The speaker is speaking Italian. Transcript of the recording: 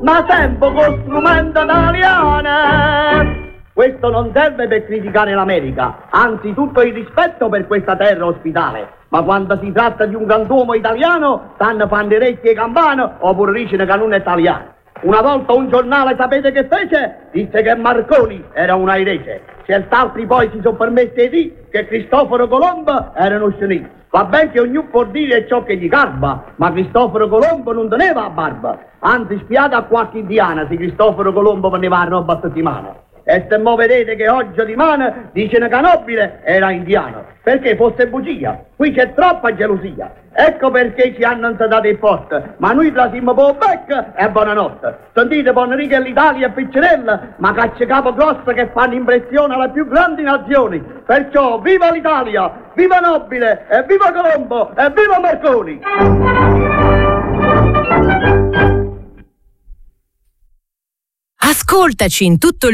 ma sempre con strumento italiano. Questo non serve per criticare l'America, anzi tutto il rispetto per questa terra ospitale. Ma quando si tratta di un grand'uomo italiano, stanno panderecchi e campane oppure dicono che non è italiano. Una volta un giornale, sapete che fece? Disse che Marconi era un airese. Cert'altri poi si sono permessi di dire che Cristoforo Colombo era uno scenito. Va bene che ognuno può dire ciò che gli garba, ma Cristoforo Colombo non teneva la barba. Anzi, spiate a qualche indiana se Cristoforo Colombo veneva a roba a settimana. E se mo vedete che oggi di mano dicono che Nobile era indiano, perché fosse bugia. Qui c'è troppa gelosia. Ecco perché ci hanno insetato il posto, ma noi trasimmo per il becco e buonanotte. Sentite, Bonrica e l'Italia e Piccinella, ma cacce capo grosse che fanno impressione alle più grandi nazioni. Perciò viva l'Italia, viva Nobile, e viva Colombo, e viva Marconi! Ascoltaci in tutto il